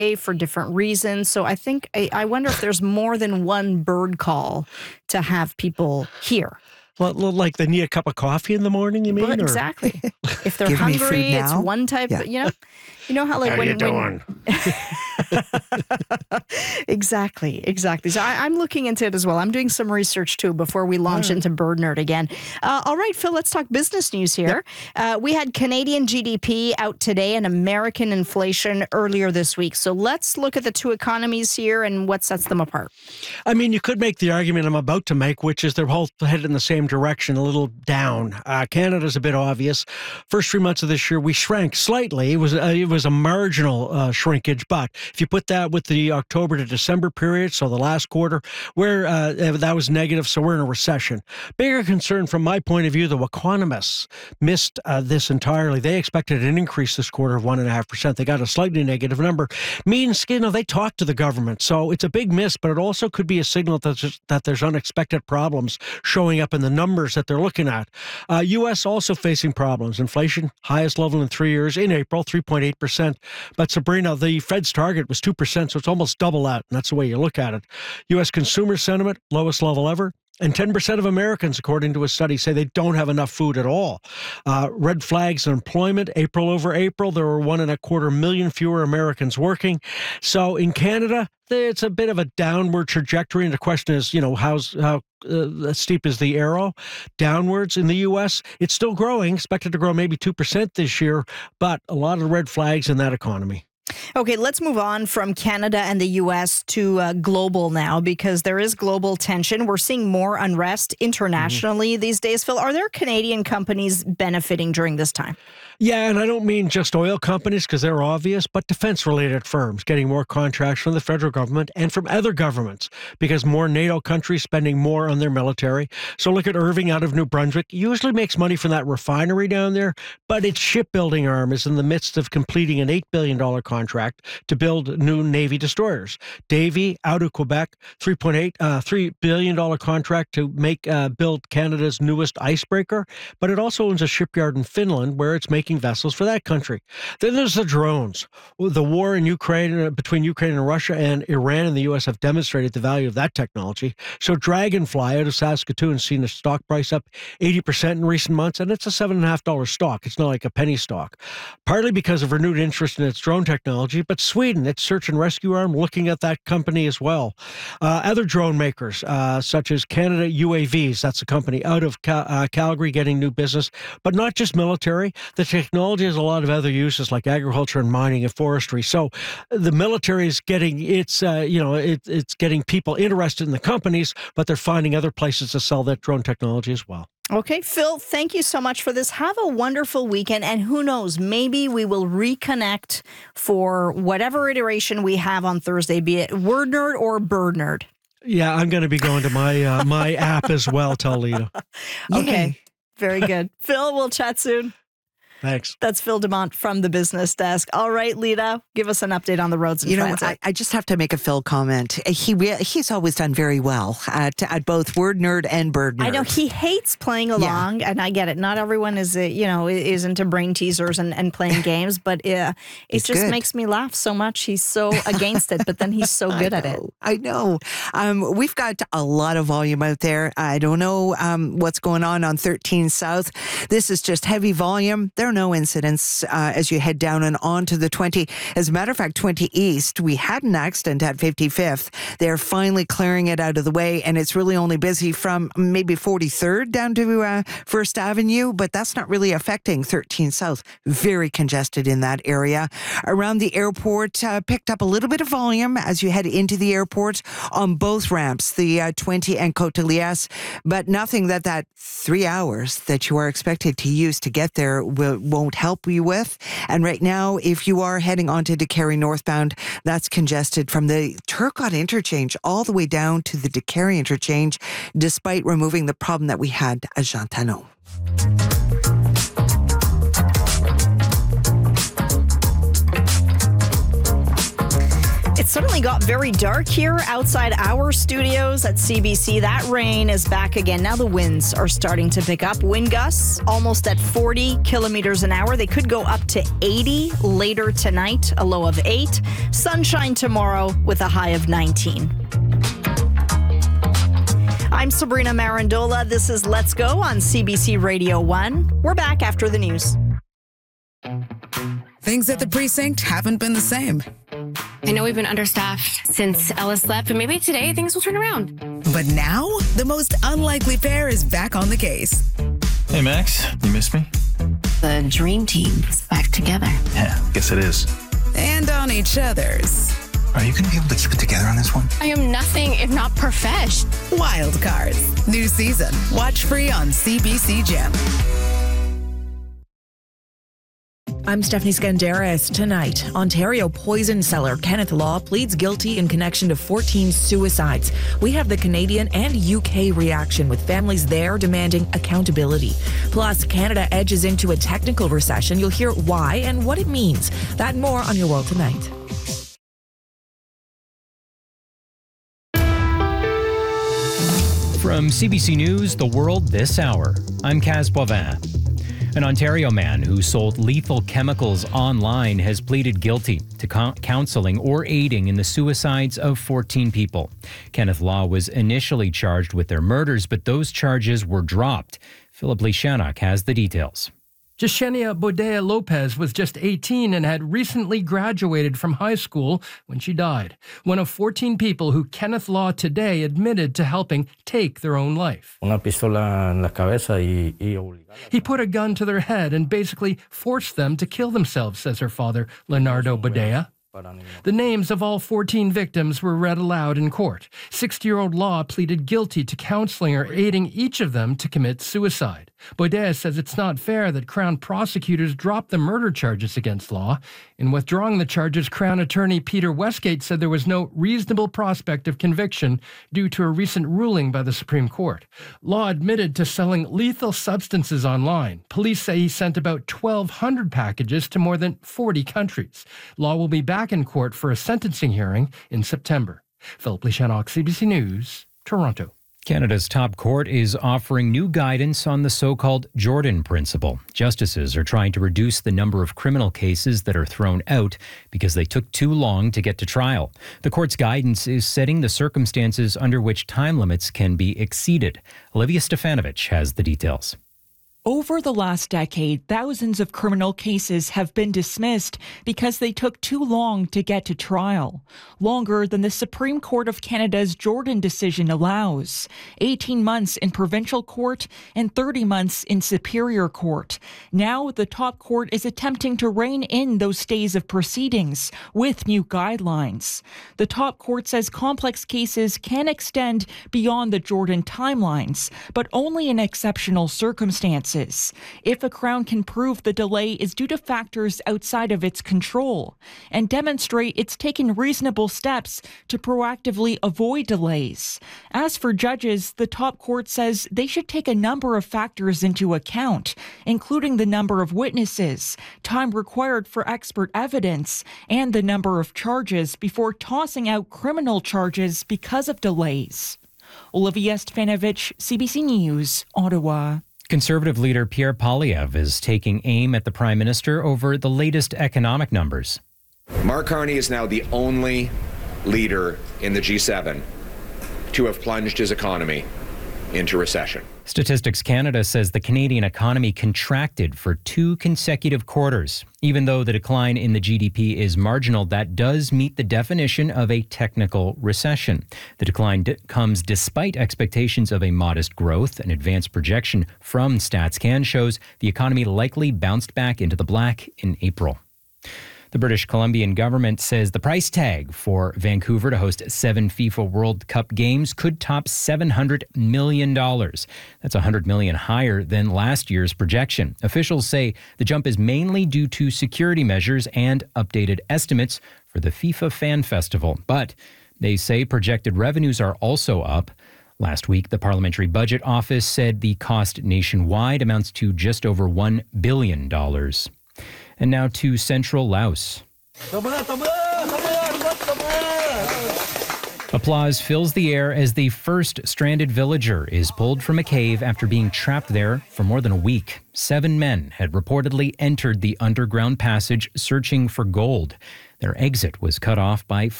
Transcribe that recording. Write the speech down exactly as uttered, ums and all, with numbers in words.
for different reasons. So I think, I, I wonder if there's more than one bird call to have people hear. Well, like they need a cup of coffee in the morning, you mean? Well, or? exactly. If they're Give me food hungry, it's now. one type, Yeah. you know, you know how like How when, you doing? when exactly, exactly. So I, I'm looking into it as well. I'm doing some research too before we launch right. into Bird Nerd again. Uh, all right, Phil, let's talk business news here. Yep. Uh, we had Canadian G D P out today and American inflation earlier this week. So let's look at the two economies here and what sets them apart. I mean, you could make the argument I'm about to make, which is they're both headed in the same direction, a little down. Uh, Canada's a bit obvious. First three months of this year, we shrank slightly. It was a, it was a marginal uh, shrinkage, but if you put that with the October to December period, so the last quarter, where uh, that was negative, so we're in a recession. Bigger concern from my point of view, the economists missed uh, this entirely. They expected an increase this quarter of one point five percent. They got a slightly negative number. Means, you know, they talked to the government, so it's a big miss, but it also could be a signal that there's, that there's unexpected problems showing up in the numbers that they're looking at. Uh, U S also facing problems. Inflation, highest level in three years in April, three point eight percent. But Sabrina, the Fed's target was two percent, so it's almost double that, and that's the way you look at it. U S consumer sentiment, lowest level ever. And ten percent of Americans, according to a study, say they don't have enough food at all. Uh, red flags in employment, April over April, there were one and a quarter million fewer Americans working. So in Canada, it's a bit of a downward trajectory. And the question is, you know, how's, how uh, steep is the arrow downwards? In the U S, it's still growing, expected to grow maybe two percent this year, but a lot of red flags in that economy. Okay, let's move on from Canada and the U S to uh, global now, because there is global tension. We're seeing more unrest internationally mm-hmm. these days. Phil, are there Canadian companies benefiting during this time? Yeah, and I don't mean just oil companies because they're obvious, but defense-related firms getting more contracts from the federal government and from other governments because more NATO countries spending more on their military. So look at Irving out of New Brunswick. Usually makes money from that refinery down there, but its shipbuilding arm is in the midst of completing an eight billion dollars contract to build new Navy destroyers. Davie out of Quebec, three point eight, uh, three billion dollars contract to make uh, build Canada's newest icebreaker, but it also owns a shipyard in Finland where it's making vessels for that country. Then there's the drones. The war in Ukraine, between Ukraine and Russia, and Iran and the U S have demonstrated the value of that technology. So Dragonfly out of Saskatoon has seen the stock price up eighty percent in recent months, and it's a seven point five dollars stock. It's not like a penny stock. Partly because of renewed interest in its drone technology, but Sweden, its search and rescue arm, looking at that company as well. Uh, other drone makers, uh, such as Canada U A Vs, that's a company out of Cal- uh, Calgary getting new business, but not just military. The technology has a lot of other uses like agriculture and mining and forestry. So the military is getting its, uh, you know, it, it's getting people interested in the companies, but they're finding other places to sell that drone technology as well. Okay, Phil, thank you so much for this. Have a wonderful weekend. And who knows, maybe we will reconnect for whatever iteration we have on Thursday, be it Word Nerd or Bird Nerd. Yeah, I'm going to be going to my uh, my app as well, tell Lita. Okay, very good. Phil, we'll chat soon. Thanks. That's Phil Demont from the Business Desk. All right, Lita, give us an update on the roads and you know, transit. I, I just have to make a Phil comment. He re- he's always done very well at, at both Word Nerd and Bird Nerd. I know he hates playing along, yeah. and I get it. Not everyone is, uh, you know, is into brain teasers and, and playing games, but uh, it He's just good. makes me laugh so much. He's so against it, but then he's so good at it. I know. Um, we've got a lot of volume out there. I don't know um, what's going on on thirteen South. This is just heavy volume. There are no incidents uh, as you head down and on to the twenty. As a matter of fact, twenty East, we had an accident at fifty-fifth. They're finally clearing it out of the way, and it's really only busy from maybe forty-third down to uh, First Avenue, but that's not really affecting thirteen South. Very congested in that area. Around the airport, uh, picked up a little bit of volume as you head into the airport on both ramps, the uh, twenty and Côte de Liesse, but nothing that that three hours that you are expected to use to get there will, won't help you with. And right now, if you are heading onto DeCarry northbound, that's congested from the Turcotte interchange all the way down to the DeCarry interchange, despite removing the problem that we had at Jean Talon. It's Suddenly got very dark here outside our studios at C B C. That rain is back again. Now the winds are starting to pick up. Wind gusts almost at forty kilometers an hour. They could go up to eighty later tonight, a low of eight. Sunshine tomorrow with a high of nineteen. I'm Sabrina Marandola. This is Let's Go on C B C Radio one. We're back after the news. Things at the precinct haven't been the same. I know we've been understaffed since Ellis left, but maybe today things will turn around. But now, the most unlikely pair is back on the case. Hey, Max, you missed me? The dream team is back together. Yeah, guess it is. And on each other's. Are you going to be able to keep it together on this one? I am nothing if not profesh. Wild Cards. New season. Watch free on C B C Gem. I'm Stephanie Skandaris. Tonight, Ontario poison seller Kenneth Law pleads guilty in connection to fourteen suicides. We have the Canadian and U K reaction, with families there demanding accountability. Plus, Canada edges into a technical recession. You'll hear why and what it means. That and more on Your World Tonight. From C B C News, The World This Hour, I'm Kaz Boivin. An Ontario man who sold lethal chemicals online has pleaded guilty to co- counseling or aiding in the suicides of fourteen people. Kenneth Law was initially charged with their murders, but those charges were dropped. Philip Lishanuk has the details. Yesenia Bodea Lopez was just eighteen and had recently graduated from high school when she died. One of fourteen people who Kenneth Law today admitted to helping take their own life. Una pistola en la cabeza y, y He put a gun to their head and basically forced them to kill themselves, says her father, Leonardo Bodea. The names of all fourteen victims were read aloud in court. sixty-year-old Law pleaded guilty to counseling or aiding each of them to commit suicide. Bodea says it's not fair that Crown prosecutors dropped the murder charges against Law. In withdrawing the charges, Crown attorney Peter Westgate said there was no reasonable prospect of conviction due to a recent ruling by the Supreme Court. Law admitted to selling lethal substances online. Police say he sent about twelve hundred packages to more than forty countries. Law will be back in court for a sentencing hearing in September. Philip Lishanuk, C B C News, Toronto. Canada's top court is offering new guidance on the so-called Jordan Principle. Justices are trying to reduce the number of criminal cases that are thrown out because they took too long to get to trial. The court's guidance is setting the circumstances under which time limits can be exceeded. Olivia Stefanovich has the details. Over the last decade, thousands of criminal cases have been dismissed because they took too long to get to trial, longer than the Supreme Court of Canada's Jordan decision allows, eighteen months in provincial court and thirty months in Superior Court. Now, the top court is attempting to rein in those stays of proceedings with new guidelines. The top court says complex cases can extend beyond the Jordan timelines, but only in exceptional circumstances. If a Crown can prove the delay is due to factors outside of its control and demonstrate it's taken reasonable steps to proactively avoid delays. As for judges, the top court says they should take a number of factors into account, including the number of witnesses, time required for expert evidence, and the number of charges before tossing out criminal charges because of delays. Olivia Stefanovich, C B C News, Ottawa. Conservative leader Pierre Poilievre is taking aim at the Prime Minister over the latest economic numbers. Mark Carney is now the only leader in the G seven to have plunged his economy into recession. Statistics Canada says the Canadian economy contracted for two consecutive quarters. Even though the decline in the G D P is marginal, that does meet the definition of a technical recession. The decline d- comes despite expectations of a modest growth. An advanced projection from StatsCan shows the economy likely bounced back into the black in April. The British Columbian government says the price tag for Vancouver to host seven FIFA World Cup games could top seven hundred million dollars. That's one hundred million dollars higher than last year's projection. Officials say the jump is mainly due to security measures and updated estimates for the FIFA Fan Festival. But they say projected revenues are also up. Last week, the Parliamentary Budget Office said the cost nationwide amounts to just over one billion dollars. And now to central Laos. Applause fills the air as the first stranded villager is pulled from a cave after being trapped there for more than a week. Seven men had reportedly entered the underground passage searching for gold. Their exit was cut off by